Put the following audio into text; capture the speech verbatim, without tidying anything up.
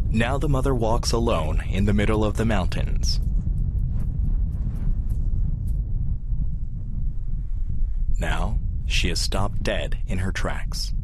Now the mother walks alone in the middle of the mountains. Now, she is stopped dead in her tracks.